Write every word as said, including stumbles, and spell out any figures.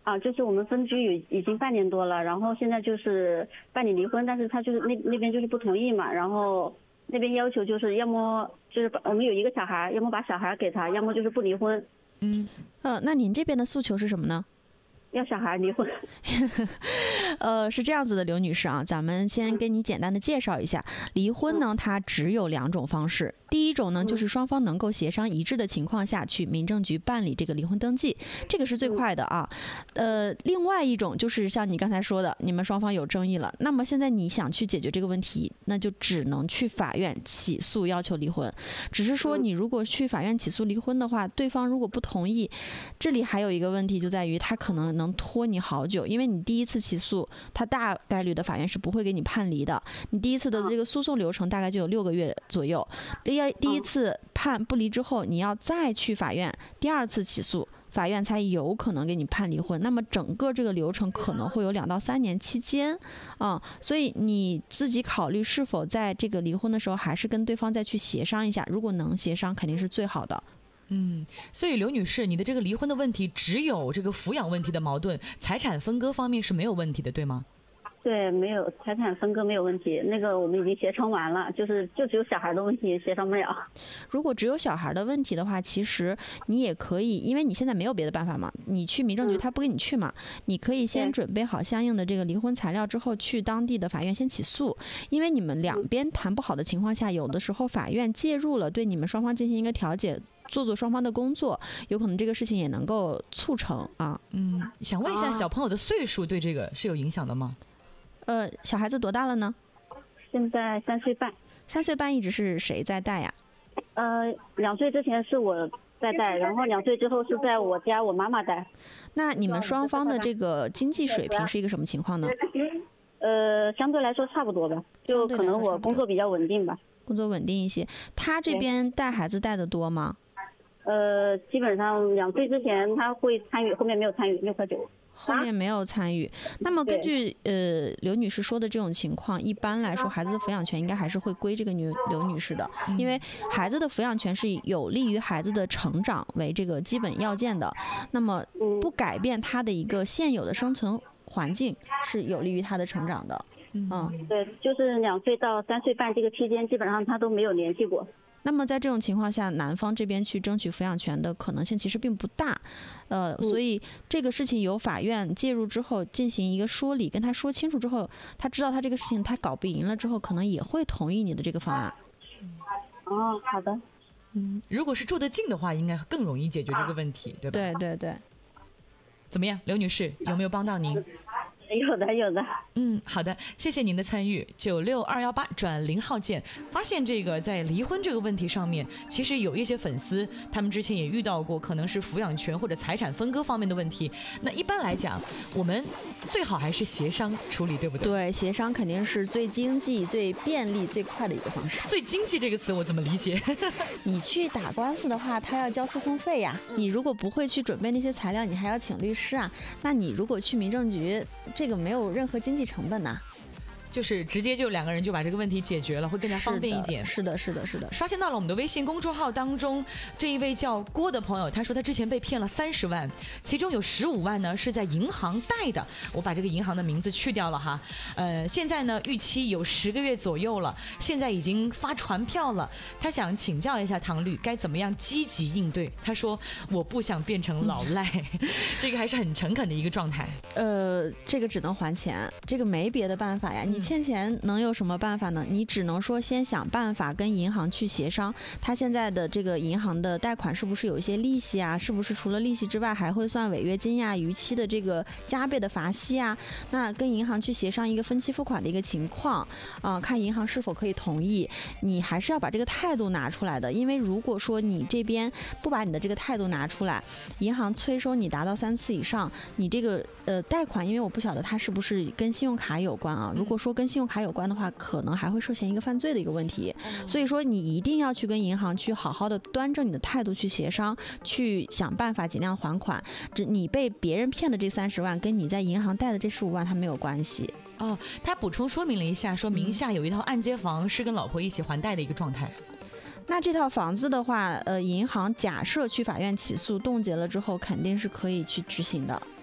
啊，就是我们分居有已经半年多了，然后现在就是办理离婚，但是他就是那那边就是不同意嘛，然后那边要求就是要么就是把我们有一个小孩，要么把小孩给他，要么就是不离婚。 嗯， 呃，那您这边的诉求是什么呢？ 要小孩离婚。 呃，是这样子的，刘女士啊，咱们先给你简单的介绍一下，离婚呢，它只有两种方式。第一种呢，就是双方能够协商一致的情况下去民政局办理这个离婚登记，这个是最快的啊。呃，另外一种就是像你刚才说的，你们双方有争议了，那么现在你想去解决这个问题，那就只能去法院起诉要求离婚。只是说你如果去法院起诉离婚的话，对方如果不同意，这里还有一个问题就在于他可能能拖你好久，因为你第一次起诉，他大概率的法院是不会给你判离的，你第一次的这个诉讼流程大概就有六个月左右。第一第一次判不离之后，你要再去法院第二次起诉，法院才有可能给你判离婚。那么整个这个流程可能会有两到三年期间啊、嗯，所以你自己考虑是否在这个离婚的时候还是跟对方再去协商一下，如果能协商肯定是最好的。 嗯，所以刘女士，你的这个离婚的问题只有这个抚养问题的矛盾，财产分割方面是没有问题的，对吗？ 对，没有财产分割没有问题，那个我们已经协商完了，就是就只有小孩的问题协商不了。 如果只有小孩的问题的话，其实你也可以，因为你现在没有别的办法嘛，你去民政局他不给你去嘛，你可以先准备好相应的这个离婚材料之后，去当地的法院先起诉。因为你们两边谈不好的情况下，有的时候法院介入了，对你们双方进行一个调解，做做双方的工作，有可能这个事情也能够促成啊。 嗯，想问一下，小朋友的岁数对这个是有影响的吗？ 呃，小孩子多大了呢？ 现在三岁半。 三岁半一直是谁在带呀？ 呃，两岁之前是我在带，然后两岁之后是在我家我妈妈带。 那你们双方的这个经济水平是一个什么情况呢？ 呃，相对来说差不多吧，就可能我工作比较稳定吧。 工作稳定一些。他这边带孩子带的多吗？ 呃，基本上两岁之前他会参与，后面没有参与，六块九。 后面没有参与。那么根据呃刘女士说的这种情况，一般来说孩子的抚养权应该还是会归这个女刘女士的，因为孩子的抚养权是以有利于孩子的成长为这个基本要件的。那么不改变他的一个现有的生存环境是有利于他的成长的。 嗯，对，就是两岁到三岁半这个期间，基本上他都没有联系过。 那么在这种情况下，男方这边去争取抚养权的可能性其实并不大，呃，所以这个事情由法院介入之后进行一个说理，跟他说清楚之后，他知道他这个事情他搞不赢了之后，可能也会同意你的这个方案。 哦，好的。 嗯，如果是住得近的话，应该更容易解决这个问题，对吧？ 对对对。 怎么样，刘女士，有没有帮到您？ 有的有的。 嗯，好的，谢谢您的参与。九六二幺八转零号键，发现这个在离婚这个问题上面，其实有一些粉丝他们之前也遇到过，可能是抚养权或者财产分割方面的问题。那一般来讲，我们最好还是协商处理，对不对？ 对，协商肯定是最经济、最便利、最快的一个方式。 最经济这个词我怎么理解？ 你去打官司的话，他要交诉讼费呀。你如果不会去准备那些材料，你还要请律师啊。那你如果去民政局，这个没有任何经济成本呐、啊。 就是直接就两个人就把这个问题解决了，会更加方便一点。 是的，是的，是的。 刷新到了我们的微信公众号当中，这一位叫郭的朋友，他说他之前被骗了三十万，其中有十五万呢是在银行贷的。我把这个银行的名字去掉了哈。呃，现在呢逾期有十个月左右了，现在已经发传票了。他想请教一下唐律，该怎么样积极应对？他说我不想变成老赖，这个还是很诚恳的一个状态。 呃，这个只能还钱，这个没别的办法呀。你欠钱能有什么办法呢？你只能说先想办法跟银行去协商，他现在的这个银行的贷款是不是有一些利息啊？是不是除了利息之外还会算违约金呀、逾期的这个加倍的罚息啊？那跟银行去协商一个分期付款的一个情况啊、呃，看银行是否可以同意。你还是要把这个态度拿出来的，因为如果说你这边不把你的这个态度拿出来，银行催收你达到三次以上，你这个呃贷款，因为我不晓得它是不是跟信用卡有关啊？如果说跟信用卡有关的话，可能还会涉嫌一个犯罪的一个问题。所以说你一定要去跟银行去好好的端正你的态度去协商，去想办法尽量还款。这你被别人骗的这三十万跟你在银行贷的这十五万它没有关系。 哦，他补充说明了一下，说名下有一套按揭房是跟老婆一起还贷的一个状态。 那这套房子的话，呃，银行假设去法院起诉冻结了之后，肯定是可以去执行的。